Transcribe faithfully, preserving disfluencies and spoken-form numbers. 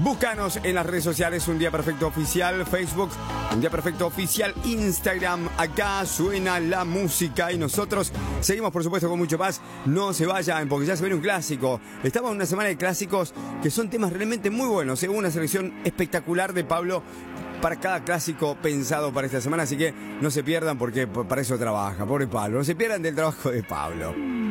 Búscanos en las redes sociales, Un Día Perfecto Oficial, Facebook, Un Día Perfecto Oficial, Instagram. Acá suena la música y nosotros seguimos, por supuesto, con mucho más. No se vayan, porque ya se viene un clásico. Estamos en una semana de clásicos que son temas realmente muy buenos. ¿eh? Una selección espectacular de Pablo para cada clásico pensado para esta semana. Así que no se pierdan, porque para eso trabaja. Pobre Pablo, no se pierdan del trabajo de Pablo.